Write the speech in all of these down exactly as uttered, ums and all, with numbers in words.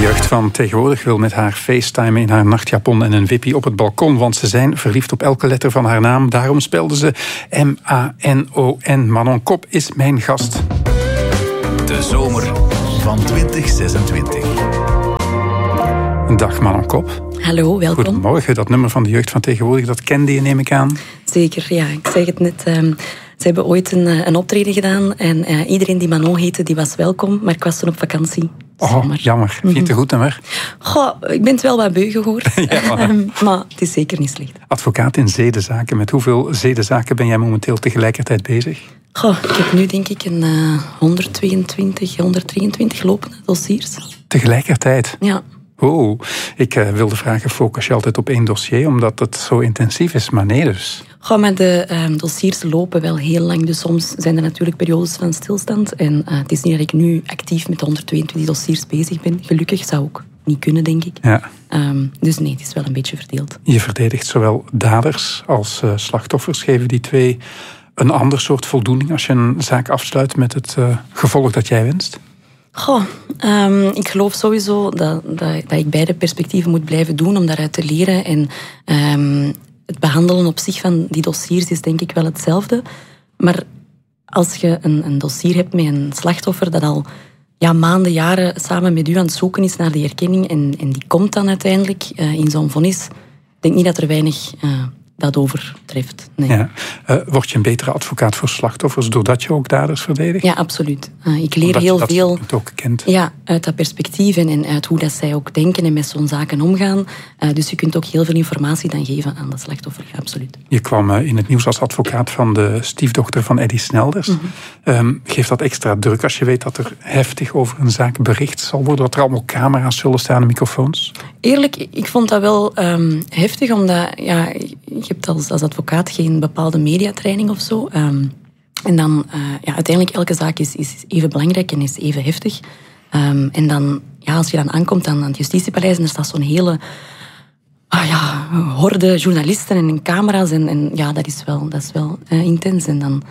jeugd van tegenwoordig wil met haar facetimen in haar nachtjapon en een wippie op het balkon, want ze zijn verliefd op elke letter van haar naam. Daarom spelden ze M A N O N. Manon Kop is mijn gast. De zomer van twintig zesentwintig. Dag Manon Kop. Hallo, welkom. Goedemorgen, dat nummer van de jeugd van tegenwoordig, dat kende je, neem ik aan. Zeker, ja. Ik zeg het net. Um, ze hebben ooit een, een optreden gedaan en uh, iedereen die Manon heette, die was welkom, maar ik was toen op vakantie. Oh, jammer. Vind je het een goed nummer? Goh, ik ben het wel wat beu gehoord. Ja, maar. maar het is zeker niet slecht. Advocaat in zedenzaken. Met hoeveel zedenzaken ben jij momenteel tegelijkertijd bezig? Goh, ik heb nu denk ik een uh, honderdtweeëntwintig, honderddrieëntwintig lopende dossiers. Tegelijkertijd? Ja. Oh, ik uh, wilde vragen, focus je altijd op één dossier, omdat het zo intensief is, maar nee dus. Goh, maar de um, dossiers lopen wel heel lang, dus soms zijn er natuurlijk periodes van stilstand. En uh, het is niet dat ik nu actief met honderdtweeëntwintig dossiers bezig ben. Gelukkig zou ook niet kunnen, denk ik. Ja. Um, dus nee, het is wel een beetje verdeeld. Je verdedigt zowel daders als uh, slachtoffers. Geven die twee een ander soort voldoening als je een zaak afsluit met het uh, gevolg dat jij wenst? Goh, um, ik geloof sowieso dat, dat, dat ik beide perspectieven moet blijven doen om daaruit te leren. En um, het behandelen op zich van die dossiers is denk ik wel hetzelfde. Maar als je een, een dossier hebt met een slachtoffer dat al ja, maanden, jaren samen met u aan het zoeken is naar die erkenning en, en die komt dan uiteindelijk uh, in zo'n vonnis, ik denk niet dat er weinig uh, dat overtreft. Nee. Ja. Uh, word je een betere advocaat voor slachtoffers doordat je ook daders verdedigt? Ja, absoluut. Uh, ik leer Omdat heel je dat veel ook kent. Ja, uit dat perspectief en, en uit hoe dat zij ook denken en met zo'n zaken omgaan. Uh, dus je kunt ook heel veel informatie dan geven aan dat slachtoffer. Ja, absoluut. Je kwam uh, in het nieuws als advocaat van de stiefdochter van Eddy Snelders. Mm-hmm. Um, geeft dat extra druk als je weet dat er heftig over een zaak bericht zal worden? Dat er allemaal camera's zullen staan en microfoons? Eerlijk, ik vond dat wel um, heftig, omdat ja, je hebt als, als advocaat geen bepaalde mediatraining of zo. Um, en dan, uh, ja, uiteindelijk elke zaak is, is even belangrijk en is even heftig. Um, en dan, ja, als je dan aankomt aan, aan het Justitiepaleis en er staat zo'n hele ah, ja, horde journalisten en camera's en, en ja, dat is wel, dat is wel uh, intens. En dan,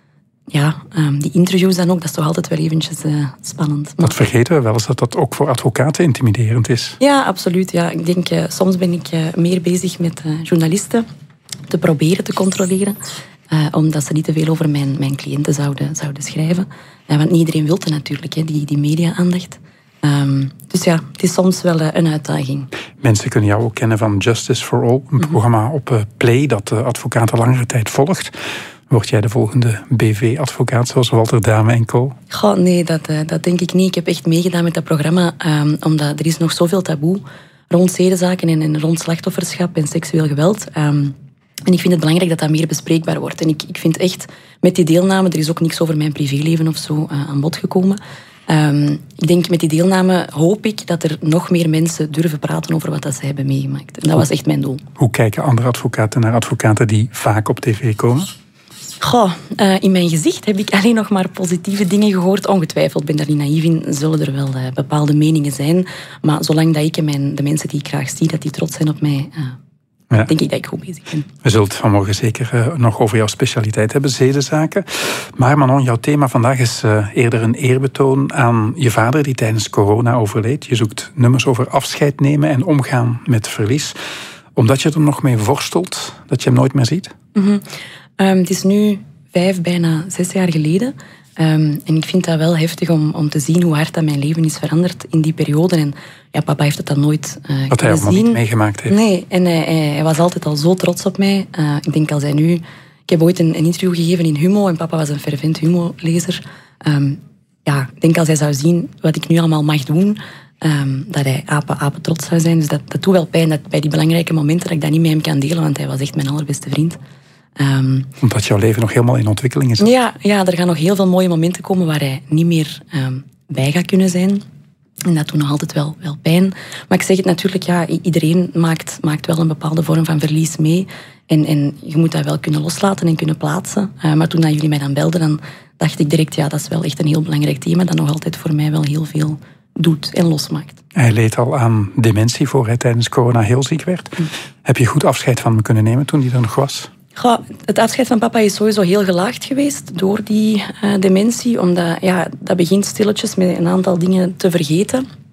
ja, um, die interviews dan ook, dat is toch altijd wel eventjes uh, spannend. Maar, dat vergeten we wel eens, dat dat ook voor advocaten intimiderend is. Ja, absoluut. Ja. Ik denk, uh, soms ben ik uh, meer bezig met uh, journalisten te proberen te controleren. Uh, omdat ze niet te veel over mijn, mijn cliënten zouden, zouden schrijven. Uh, want niet iedereen wil het natuurlijk, hè, die, die media-aandacht. Um, dus ja, het is soms wel uh, een uitdaging. Mensen kunnen jou ook kennen van Justice for All, een mm-hmm. programma op uh, Play dat de advocaten langere tijd volgt. Word jij de volgende B V-advocaat zoals Walter Dame en co? Goh, nee, dat, uh, dat denk ik niet. Ik heb echt meegedaan met dat programma, um, omdat er is nog zoveel taboe rond zedenzaken en, en rond slachtofferschap en seksueel geweld. Um, En ik vind het belangrijk dat dat meer bespreekbaar wordt. En ik, ik vind echt, met die deelname, er is ook niks over mijn privéleven of zo uh, aan bod gekomen. Um, ik denk, met die deelname hoop ik dat er nog meer mensen durven praten over wat dat zij hebben meegemaakt. En dat was echt mijn doel. Hoe kijken andere advocaten naar advocaten die vaak op tv komen? Goh, uh, in mijn gezicht heb ik alleen nog maar positieve dingen gehoord. Ongetwijfeld, ben daar niet naïef in, zullen er wel uh, bepaalde meningen zijn. Maar zolang dat ik en mijn, de mensen die ik graag zie, dat die trots zijn op mij... Uh, Ja. Denk ik dat ik goed bezig ben. We zullen het vanmorgen zeker uh, nog over jouw specialiteit hebben, zedenzaken. Maar Manon, jouw thema vandaag is uh, eerder een eerbetoon aan je vader die tijdens corona overleed. Je zoekt nummers over afscheid nemen en omgaan met verlies. Omdat je er nog mee worstelt, dat je hem nooit meer ziet? Mm-hmm. Um, het is nu vijf, bijna zes jaar geleden. Um, en ik vind dat wel heftig om, om te zien hoe hard dat mijn leven is veranderd in die periode. En ja, papa heeft het dan nooit uh, Wat hij allemaal niet meegemaakt heeft. Nee, en hij, hij was altijd al zo trots op mij. Uh, ik denk als hij nu... Ik heb ooit een, een interview gegeven in Humo en papa was een fervent Humo-lezer. Um, ja, ik denk als hij zou zien wat ik nu allemaal mag doen, um, dat hij apen, apen trots zou zijn. Dus dat, dat doet wel pijn dat bij die belangrijke momenten dat ik dat niet met hem kan delen, want hij was echt mijn allerbeste vriend. Um, Omdat jouw leven nog helemaal in ontwikkeling is. Ja, ja, er gaan nog heel veel mooie momenten komen waar hij niet meer um, bij gaat kunnen zijn. En dat doet nog altijd wel, wel pijn. Maar ik zeg het natuurlijk, ja, iedereen maakt, maakt wel een bepaalde vorm van verlies mee. En, en je moet dat wel kunnen loslaten en kunnen plaatsen. Uh, maar toen dat jullie mij dan belden, dan dacht ik direct, ja, dat is wel echt een heel belangrijk thema dat nog altijd voor mij wel heel veel doet en losmaakt. Hij leed al aan dementie voor hij tijdens corona heel ziek werd. Mm. Heb je goed afscheid van hem kunnen nemen toen hij er nog was? Goh, het afscheid van papa is sowieso heel gelaagd geweest door die uh, dementie. Omdat ja, dat begint stilletjes met een aantal dingen te vergeten.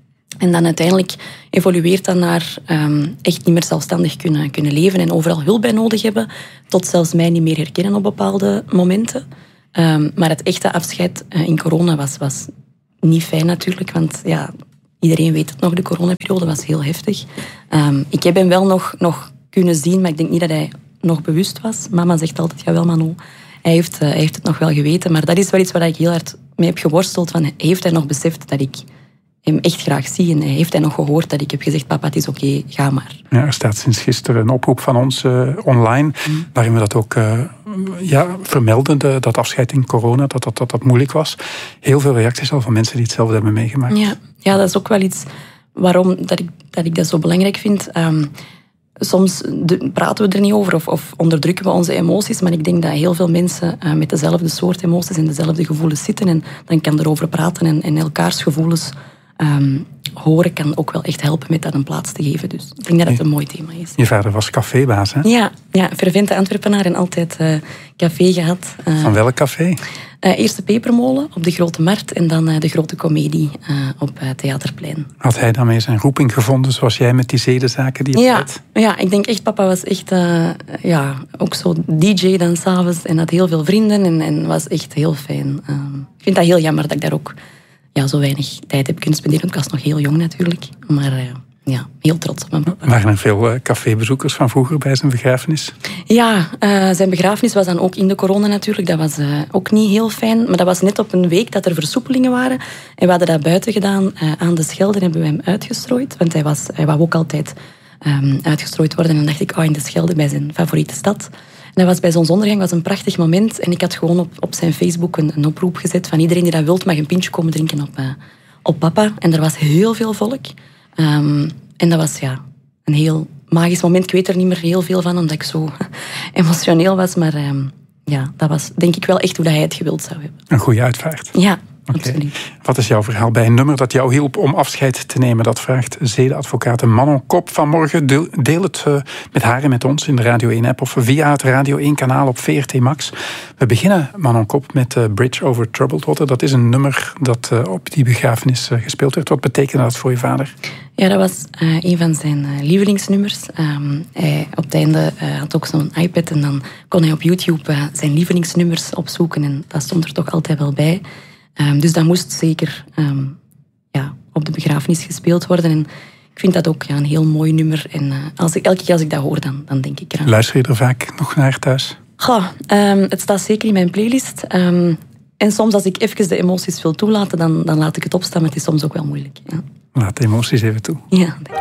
En dan uiteindelijk evolueert dat naar um, echt niet meer zelfstandig kunnen, kunnen leven en overal hulp bij nodig hebben, tot zelfs mij niet meer herkennen op bepaalde momenten. Um, maar het echte afscheid uh, in corona was, was niet fijn natuurlijk, want ja, iedereen weet het nog, de coronaperiode was heel heftig. Um, ik heb hem wel nog, nog kunnen zien, maar ik denk niet dat hij nog bewust was. Mama zegt altijd, jawel Manu, hij heeft, uh, hij heeft het nog wel geweten, maar dat is wel iets waar ik heel hard mee heb geworsteld. Van, heeft hij nog beseft dat ik hem echt graag zie? En heeft hij nog gehoord dat ik heb gezegd, papa, het is oké, okay, ga maar. Ja, er staat sinds gisteren een oproep van ons uh, online, mm. waarin we dat ook uh, ja, vermelden, de, dat afscheid in corona, dat dat, dat dat moeilijk was. Heel veel reacties al van mensen die hetzelfde hebben meegemaakt. Ja, ja, dat is ook wel iets waarom dat ik dat, ik dat zo belangrijk vind. Um, soms de, praten we er niet over of, of onderdrukken we onze emoties, maar ik denk dat heel veel mensen uh, met dezelfde soort emoties en dezelfde gevoelens zitten en dan kan erover praten en, en elkaars gevoelens Um, horen kan ook wel echt helpen met dat een plaats te geven. Dus ik denk dat het een mooi thema is. Je vader was cafébaas, hè? Ja, ja, fervente Antwerpenaar en altijd uh, café gehad. Uh, Van welk café? Uh, eerst de Pepermolen op de Grote Markt en dan uh, de Grote Comedie uh, op uh, Theaterplein. Had hij daarmee zijn roeping gevonden, zoals jij met die zedenzaken die je ja, had? Ja, ik denk echt, papa was echt uh, ja, ook zo D J dan s'avonds en had heel veel vrienden en, en was echt heel fijn. Uh, ik vind dat heel jammer dat ik daar ook ja, zo weinig tijd heb kunnen spenderen. Ik was nog heel jong natuurlijk. Maar uh, ja, heel trots op mijn papa. Waren er veel uh, cafébezoekers van vroeger bij zijn begrafenis? Ja, uh, zijn begrafenis was dan ook in de corona natuurlijk. Dat was uh, ook niet heel fijn. Maar dat was net op een week dat er versoepelingen waren. En we hadden dat buiten gedaan. Uh, aan de Schelde hebben we hem uitgestrooid. Want hij, was, hij wou ook altijd um, uitgestrooid worden. En dan dacht ik, oh, in de Schelde bij zijn favoriete stad. En dat was bij zonsondergang, was een prachtig moment. En ik had gewoon op, op zijn Facebook een, een oproep gezet van iedereen die dat wilt mag een pintje komen drinken op, uh, op papa. En er was heel veel volk. Um, en dat was ja, een heel magisch moment. Ik weet er niet meer heel veel van, omdat ik zo emotioneel was. Maar um, ja, dat was denk ik wel echt hoe dat hij het gewild zou hebben. Een goede uitvaart. Ja. Okay. Absoluut. Wat is jouw verhaal bij een nummer dat jou hielp om afscheid te nemen? Dat vraagt zedenadvocaat Manon Kop vanmorgen. Deel, deel het uh, met haar en met ons in de Radio één-app of via het Radio één-kanaal op V R T Max. We beginnen, Manon Kop, met uh, Bridge Over Troubled Water. Dat is een nummer dat uh, op die begrafenis uh, gespeeld werd. Wat betekende dat voor je vader? Ja, dat was uh, een van zijn uh, lievelingsnummers. Um, hij op het einde uh, had ook zo'n iPad en dan kon hij op YouTube uh, zijn lievelingsnummers opzoeken. En dat stond er toch altijd wel bij. Um, dus dat moest zeker um, ja, op de begrafenis gespeeld worden. En ik vind dat ook ja, een heel mooi nummer. En uh, als ik, elke keer als ik dat hoor, dan, dan denk ik eraan. Luister je er vaak nog naar thuis? Goh, um, het staat zeker in mijn playlist. Um, en soms als ik even de emoties wil toelaten, dan, dan laat ik het opstaan. Maar het is soms ook wel moeilijk. Ja. Laat de emoties even toe. Ja.